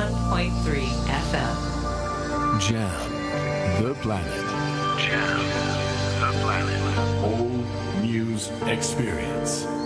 101.3 FM. Jam the planet. Jam the planet. All news experience.